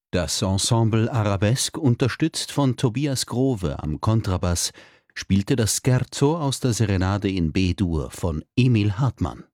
Das Ensemble Arabesque, unterstützt von Tobias Growe am Kontrabass, spielte das Scherzo aus der Serenade in B-Dur von Emil Hartmann.